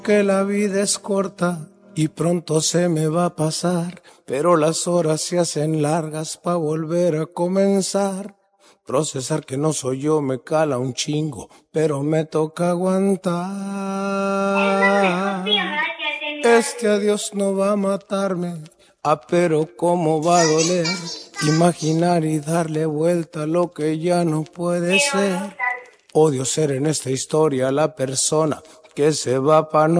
Que la vida es corta y pronto se me va a pasar, pero las horas se hacen largas pa' volver a comenzar. Procesar que no soy yo me cala un chingo, pero me toca aguantar. Este adiós no va a matarme, pero cómo va a doler. Imaginar y darle vuelta a lo que ya no puede ser. Odio ser en esta historia la persona que se va pa' no